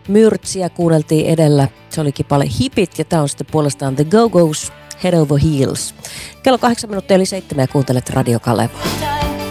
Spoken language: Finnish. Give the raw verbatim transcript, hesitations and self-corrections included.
Myrtsiä kuunneltiin edellä. Se oli kipale Hipit ja tää on sitten puolestaan The Go-Go's Head Over Heels. Kello kahdeksan minuuttia eli seitsemän ja kuuntelet Radio Kalevaa.